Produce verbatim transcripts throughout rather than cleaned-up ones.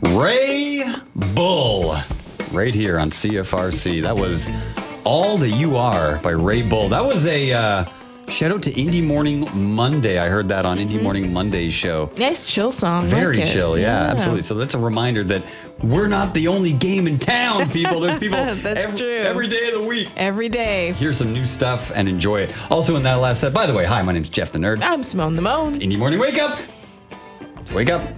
Ray Bull, right here on C F R C. That was All That You Are by Ray Bull. That was a uh, shout out to Indie Morning Monday. I heard that on mm-hmm. Indie Morning Monday's show. Nice chill song. Very like chill, yeah, yeah, absolutely. So that's a reminder that we're not the only game in town, people. There's people That's every, true. every day of the week. Every day. Here's some new stuff and enjoy it. Also in that last set, by the way, hi, my name's Jeff the Nerd. I'm Simone the Moan. Indie Morning Wake Up. Wake up.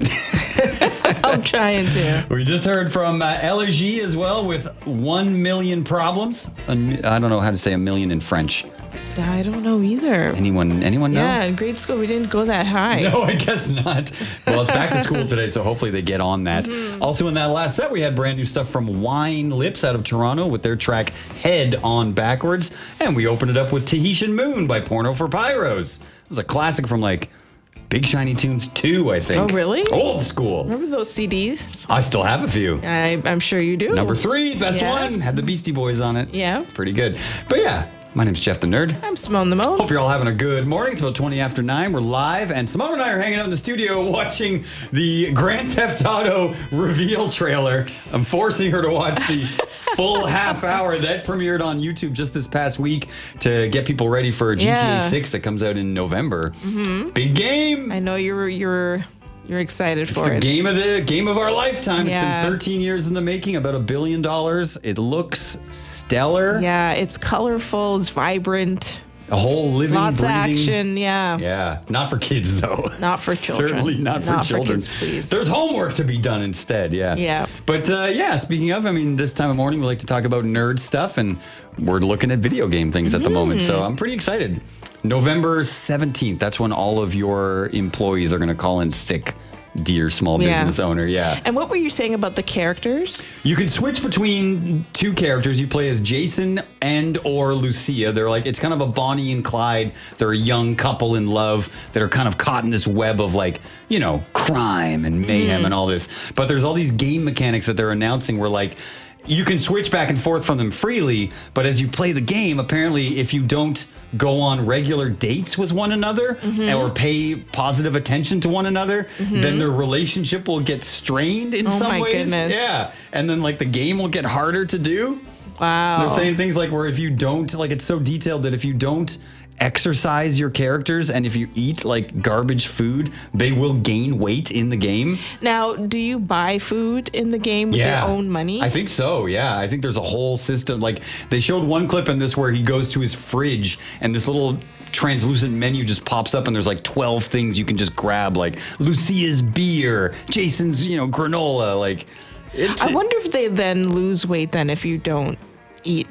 I'm trying to. We just heard from uh, L G as well with one million problems. A mi- I don't know how to say a million in French. I don't know either. Anyone anyone know? Yeah, in grade school we didn't go that high. No, I guess not. Well, it's back to school today, so hopefully they get on that. Mm-hmm. Also in that last set, we had brand new stuff from Wine Lips out of Toronto with their track Head On Backwards. And we opened it up with Tahitian Moon by Porno for Pyros. It was a classic from like Big Shiny Tunes two, I think. Oh, really? Old school. Remember those C Ds? I still have a few. I, I'm sure you do. Number three, best Yeah. one, had the Beastie Boys on it. Yeah. Pretty good. But yeah, my name's Jeff the Nerd. I'm Simone the Moan. Hope you're all having a good morning. It's about twenty after nine. We're live, and Simone and I are hanging out in the studio watching the Grand Theft Auto reveal trailer. I'm forcing her to watch the full half hour that premiered on YouTube just this past week to get people ready for G T A Yeah. six that comes out in November. Mm-hmm. Big game. I know you're you're you're excited It's for the it. game of the game of our lifetime. Yeah. It's been thirteen years in the making, about a billion dollars. It looks stellar. Yeah, it's colorful, it's vibrant, A whole living, lots breathing. of action. Yeah. Yeah, not for kids though. Not for children. Certainly not for Not for children. kids, please. There's homework to be done instead. Yeah. Yeah. But uh, yeah, speaking of, I mean, this time of morning we like to talk about nerd stuff, and we're looking at video game things at the moment. So I'm pretty excited. November seventeenth. That's when all of your employees are going to call in sick. Dear small Yeah. business owner, yeah. And what were you saying about the characters? You can switch between two characters. You play as Jason and or Lucia. They're like, it's kind of a Bonnie and Clyde. They're a young couple in love that are kind of caught in this web of like, you know, crime and mayhem mm. and all this. But there's all these game mechanics that they're announcing where like, you can switch back and forth from them freely, but as you play the game, apparently if you don't go on regular dates with one another mm-hmm. or pay positive attention to one another, mm-hmm. then their relationship will get strained in oh some my ways. Goodness. Yeah. And then like the game will get harder to do. Wow. They're saying things like where if you don't, like it's so detailed that if you don't exercise your characters and if you eat like garbage food, they will gain weight in the game. Now, do you buy food in the game with Yeah. your own money? I think so, yeah. I think there's a whole system. Like they showed one clip in this where he goes to his fridge and this little translucent menu just pops up and there's like twelve things you can just grab, like Lucia's beer, Jason's, you know, granola. Like it, I wonder if they then lose weight then if you don't eat.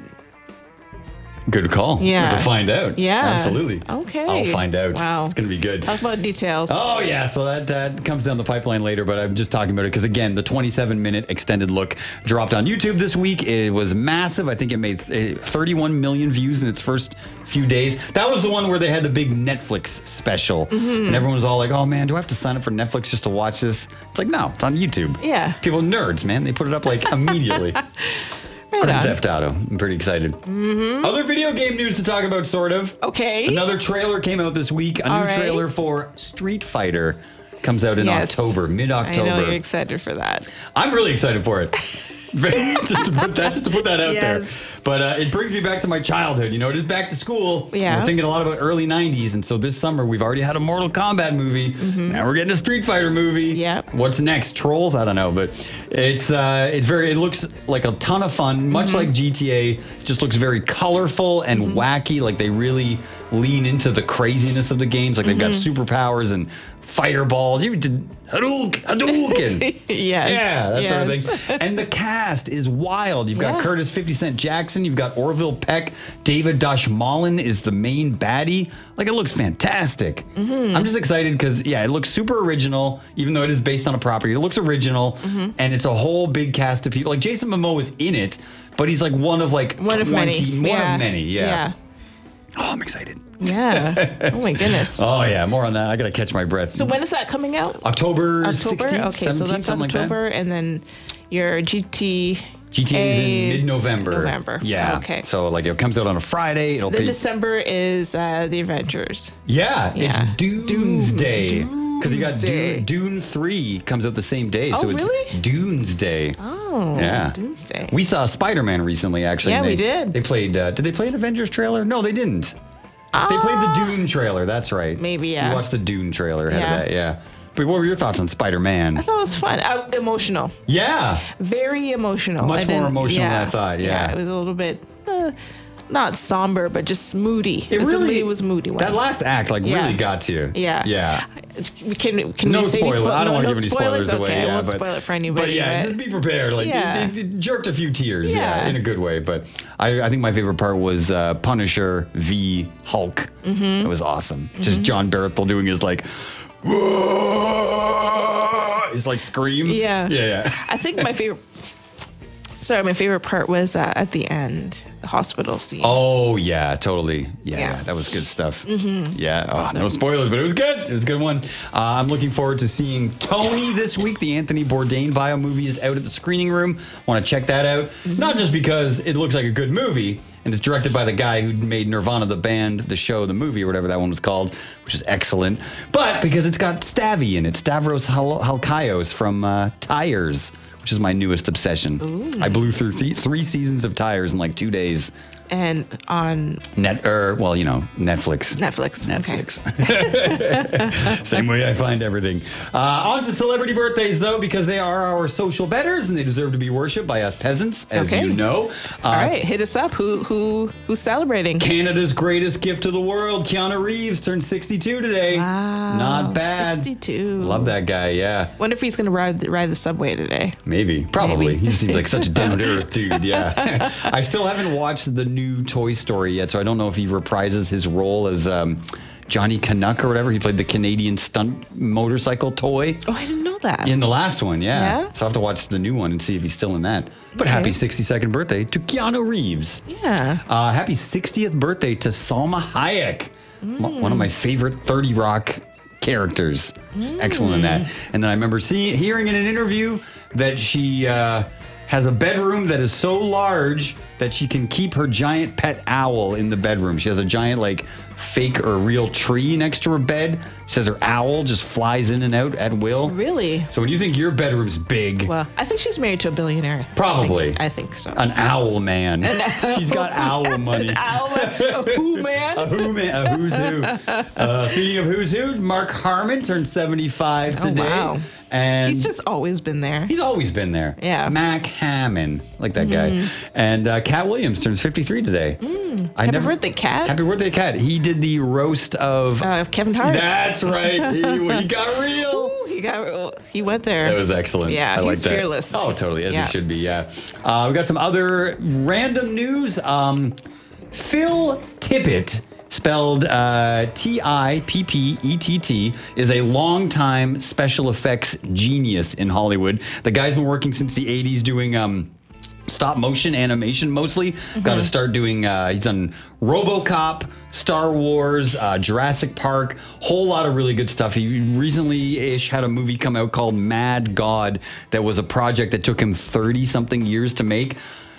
Good call. Yeah. We have to find out. Yeah. Absolutely. Okay. I'll find out. Wow. It's going to be good. Talk about details. Oh, yeah. So that, that comes down the pipeline later, but I'm just talking about it because, again, the twenty-seven minute extended look dropped on YouTube this week. It was massive. I think it made thirty-one million views in its first few days. That was the one where they had the big Netflix special. Mm-hmm. And everyone was all like, oh, man, do I have to sign up for Netflix just to watch this? It's like, no, it's on YouTube. Yeah. People, nerds, man. They put it up like immediately. Right Grand on. Theft Auto. I'm pretty excited. Mm-hmm. Other video game news to talk about, sort of. Okay. Another trailer came out this week. A All new right. trailer for Street Fighter comes out in Yes. October, mid-October. I know you're excited for that. I'm really excited for it. just to put that, just to put that out Yes. there. But uh, it brings me back to my childhood. You know, it is back to school. Yeah. We're thinking a lot about early nineties, and so this summer we've already had a Mortal Kombat movie. Mm-hmm. Now we're getting a Street Fighter movie. Yep. What's next? Trolls? I don't know, but it's uh, it's very. It looks like a ton of fun, much Mm-hmm. like G T A. Just looks very colorful and Mm-hmm. wacky. Like they really lean into the craziness of the games. Like they've got Mm-hmm. superpowers and fireballs. You did Hadouken. Hadouken. Yes. Yeah, that sort of Yes. thing. And the cast is wild. You've got Yeah. Curtis fifty Cent Jackson. You've got Orville Peck. David Dashmalin is the main baddie. Like, it looks fantastic. Mm-hmm. I'm just excited because, yeah, it looks super original, even though it is based on a property. It looks original, Mm-hmm. and it's a whole big cast of people. Like, Jason Momoa is in it, but he's like one of like One twenty. of many. One yeah. of many, yeah. Yeah. Oh, I'm excited. Yeah. Oh my goodness. Oh, yeah, more on that. I got to catch my breath. So when is that coming out? October October. sixteenth, Okay, so seventeenth, that's something like that. October, and then your G T G T A is in Is mid-November. November. Yeah. Okay. So like it comes out on a Friday. It'll The be December is uh, the Avengers. yeah, Yeah. It's Doomsday. Because you got Doomsday. Dune, Dune three comes out the same day. Oh, so it's really? Doomsday. Oh, Yeah. Doomsday. We saw Spider-Man recently, actually. Yeah, and we they- did. They played, uh, did they play an Avengers trailer? No, they didn't. They played the Dune trailer. That's right. Maybe, yeah. We watched the Dune trailer ahead Yeah. of that, yeah. But what were your thoughts on Spider-Man? I thought it was fun. Uh, emotional. Yeah. Very emotional. Much I more didn't- emotional than I thought, yeah. It was a little bit, uh, not somber, but just moody. It was a- really it was moody one. That last act, like, Yeah. really got to you. Yeah. Yeah. Can can No we say any spoilers. spo- I don't no, want to no give any spoilers? spoilers away. Okay, I yeah, won't but, spoil it for anybody. But yeah, but- just be prepared. Like Yeah. it, it, it jerked a few tears. Yeah. Yeah. in a good way. But I, I think my favorite part was uh, Punisher v Hulk. Mm-hmm. It was awesome. Mm-hmm. Just John Baratheon doing his like, his like scream. Yeah. yeah, yeah. I think my favorite. Sorry, my favorite part was uh, at the end, the hospital scene. Oh yeah, totally. Yeah, Yeah. that was good stuff. Mm-hmm. Yeah, oh, no spoilers, but it was good. It was a good one. Uh, I'm looking forward to seeing Tony this week. The Anthony Bourdain bio movie is out at the screening room. Want to check that out? Mm-hmm. Not just because it looks like a good movie, and it's directed by the guy who made Nirvana, the band, the show, the movie, or whatever that one was called, which is excellent. But because it's got Stavy in it, Stavros Hal- Halkios from uh, Tires, which is my newest obsession. Ooh. I blew through th- three seasons of Tires in like two days. And on Net, or well, you know, Netflix. Netflix. Netflix. Same way I find everything. Uh, on to celebrity birthdays, though, because they are our social betters and they deserve to be worshipped by us peasants, as Okay. you know. Uh, All right, hit us up. Who who who's celebrating? Canada's greatest gift to the world, Keanu Reeves, turned sixty-two today. Wow, Not bad. sixty-two. Love that guy, yeah. Wonder if he's gonna ride ride the subway today. Maybe. Probably. Maybe. He just seems like such a down-to-earth dude, yeah. I still haven't watched the new Toy Story yet, so I don't know if he reprises his role as um, Johnny Canuck or whatever. He played the Canadian stunt motorcycle toy Oh, I didn't know that. in the last one, yeah. Yeah? So I'll have to watch the new one and see if he's still in that. But Okay. happy sixty-second birthday to Keanu Reeves. yeah. Uh, happy sixtieth birthday to Salma Hayek, m- one of my favorite thirty Rock characters. She's excellent in that. And then I remember seeing, hearing in an interview that she uh, has a bedroom that is so large that she can keep her giant pet owl in the bedroom. She has a giant, like, fake or real tree next to her bed. She says her owl just flies in and out at will. Really? So when you think your bedroom's big, Well, I think she's married to a billionaire. Probably. I think, I think so. an owl man. She's got owl money. Owl, a who man? A who man, a who's who. Uh, speaking of who's who, Mark Harmon turned seventy-five Oh, today. wow. And He's just always been there. he's always been there. Yeah. Mac Hammond, like that guy. And uh, Cat Williams turns fifty-three today. I Happy birthday, Cat. Happy birthday, Cat. He did the roast of. Uh, Kevin Hart. That's right. He, he got real. Ooh, he got. He went there. That was excellent. Yeah, I like he's that. fearless. Oh, totally, as Yeah. it should be. Yeah. Uh, we got some other random news. Um, Phil Tippett, spelled uh, T I P P E T T, is a longtime special effects genius in Hollywood. The guy's been working since the eighties doing. Um, Stop motion animation mostly. Mm-hmm. Got to start doing. Uh, he's done RoboCop, Star Wars, uh, Jurassic Park, whole lot of really good stuff. He recently-ish had a movie come out called Mad God that was a project that took him thirty something years to make.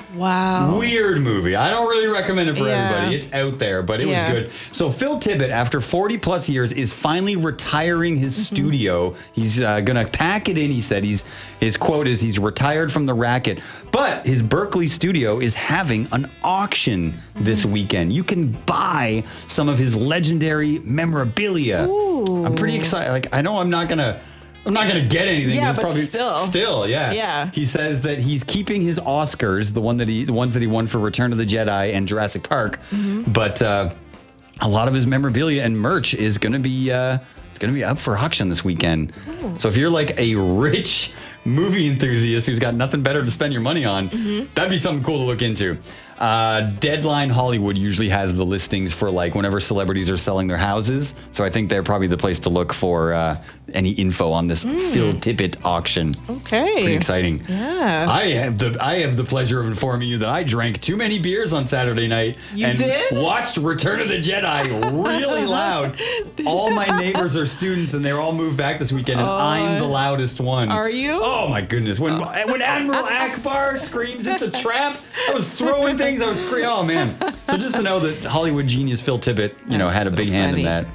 Wow. Weird movie. I don't really recommend it for Yeah. everybody. It's out there, but it Yeah. was good. So Phil Tippett, after forty plus years, is finally retiring his Mm-hmm. studio. He's uh, gonna pack it in. He said he's his quote is he's retired from the racket, but his Berkeley studio is having an auction this Mm-hmm. weekend. You can buy some of his legendary memorabilia. Ooh. I'm pretty excited. Like I know I'm not gonna. I'm not gonna get anything. Yeah, It's but probably, still. still, yeah, Yeah. He says that he's keeping his Oscars, the one that he, the ones that he won for Return of the Jedi and Jurassic Park, Mm-hmm. but uh, a lot of his memorabilia and merch is gonna be, uh, it's gonna be up for auction this weekend. Oh. So if you're like a rich movie enthusiast who's got nothing better to spend your money on, Mm-hmm. that'd be something cool to look into. Uh, Deadline Hollywood usually has the listings for like whenever celebrities are selling their houses. So I think they're probably the place to look for uh, any info on this mm. Phil Tippett auction. Okay. Pretty exciting. Yeah. I have the I have the pleasure of informing you that I drank too many beers on Saturday night you and did? watched Return of the Jedi really loud. All my neighbors are students and they're all moved back this weekend and Oh. I'm the loudest one. Are you? Oh my goodness. When when Admiral Akbar screams it's a trap, I was throwing things, I was screaming. Oh man. So just to know that Hollywood genius Phil Tippett, you know, That's had a so big hand in funny. that.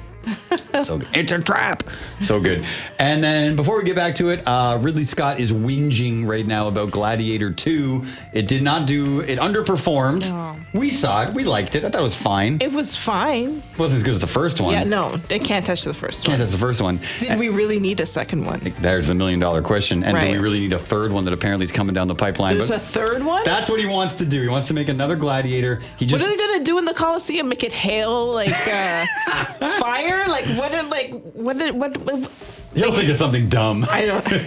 So good. It's a trap. So good. And then before we get back to it, uh, Ridley Scott is whinging right now about Gladiator two. It did not do, it underperformed. No. We saw it. We liked it. I thought it was fine. It It was fine. wasn't as good as the first one. Yeah, no, they can't touch the first Can't one. touch the first one. Did And we really need a second one? there's the million dollar question. And do Right. we really need a third one that apparently is coming down the pipeline? There's But a third one? that's what he wants to do. He wants to make another Gladiator. He What just are they gonna do in the Coliseum? Make it hail like uh, fire? Like what? Are, like what? Did, what? what he'll think of something dumb. I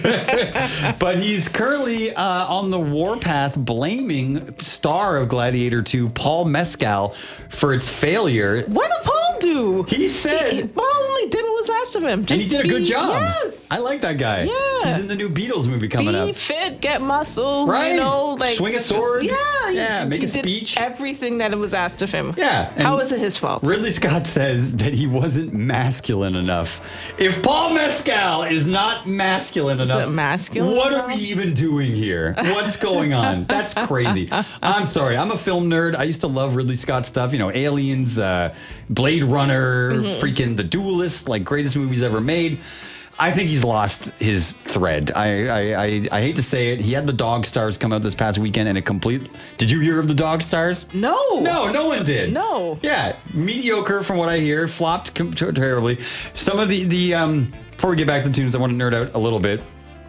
don't. But he's currently uh, on the warpath blaming star of Gladiator two, Paul Mescal, for its failure. What did Paul do? He said, He- Paul only did what was asked of him. Just and he did a good be- job. Yes. I like that guy. Yeah. He's in the new Beatles movie coming Be up. fit, get muscles, Right. you know, like Swing a sword. Yeah, he- Yeah, make he a did speech. Everything that was asked of him. Yeah, How and is it his fault? Ridley Scott says that he wasn't masculine enough. If Paul Mescal is not masculine Is enough, it masculine what are enough? we even doing here? What's going on? That's crazy. I'm sorry. I'm a film nerd. I used to love Ridley Scott stuff. You know, Aliens, uh, Blade Runner, Mm-hmm. freaking The Duelist, like greatest movies ever made. I think he's lost his thread. I, I I I hate to say it. He had the Dog Stars come out this past weekend, and it complete. Did you hear of the Dog Stars? No. No, no one did. No. Yeah, mediocre from what I hear. Flopped com- ter- terribly. Some of the the um. Before we get back to the tunes, I want to nerd out a little bit,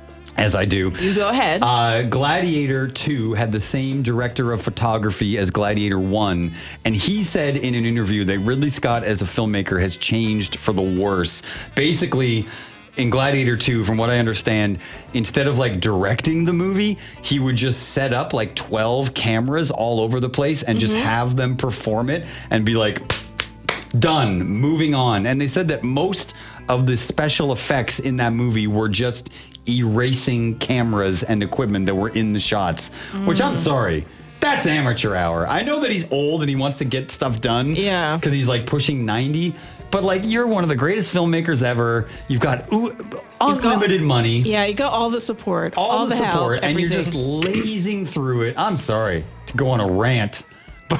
as I do. You go ahead. Uh, Gladiator two had the same director of photography as Gladiator one, and he said in an interview that Ridley Scott as a filmmaker has changed for the worse. Basically, in Gladiator two, from what I understand, instead of like directing the movie, he would just set up like twelve cameras all over the place and just have them perform it and be like, done, moving on. And they said that most of the special effects in that movie were just erasing cameras and equipment that were in the shots, which I'm sorry. That's amateur hour. I know that he's old and he wants to get stuff done. Yeah. Because he's like pushing ninety. But like, you're one of the greatest filmmakers ever. You've got ooh, unlimited money. yeah, you got all the support, All, all, the, help, support, and you're just everything. lazing through it. I'm sorry to go on a rant, but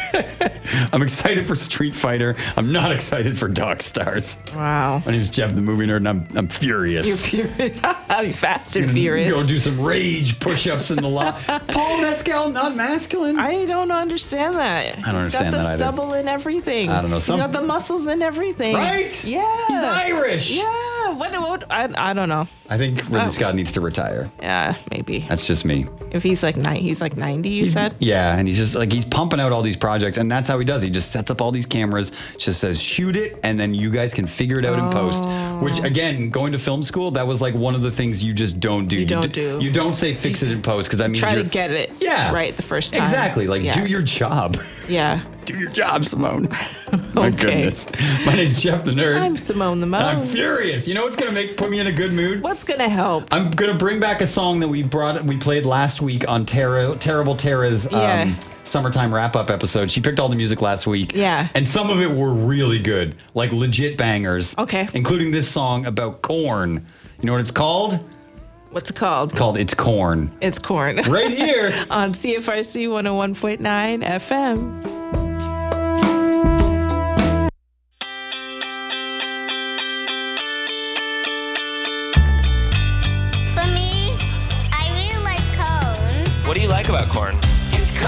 I'm excited for Street Fighter. I'm not excited for Dog Stars. Wow. My name's Jeff the Movie Nerd, and I'm I'm furious. You're furious. You're fast and furious. Go do some rage push-ups in the lot. Paul Mescal, not masculine. I don't understand that. I don't He's understand got the that either. stubble and everything. I don't know, He's some- got the muscles and everything. Right? Yeah. He's Irish. Yeah. What? what I, I don't know. I think Ridley Oh. Scott needs to retire. Yeah, maybe. That's just me. If he's like nine, he's like ninety. You said. Yeah, and he's just like he's pumping out all these projects, and that's how he does. He just sets up all these cameras, just says shoot it, and then you guys can figure it out in post. Which again, going to film school, that was like one of the things you just don't do. You don't d- do. You don't say fix it in post because that means Try to you're, get it. yeah Right the first time. Exactly. Like Yeah. do your job. Yeah. Do your job, Simone. My Okay. goodness. My name's Jeff the Nerd. I'm Simone the and I'm Mo. furious. You know what's gonna make put me in a good mood? What's gonna help? I'm gonna bring back a song that we brought we played last week on Tara, Terrible Tara's um, Yeah. summertime wrap up episode. She picked all the music last week. Yeah. And some of it were really good, like legit bangers. Okay. Including this song about corn. You know what it's called? What's it called? It's called It's Corn. It's corn. Right here. On C F R C one oh one point nine F M.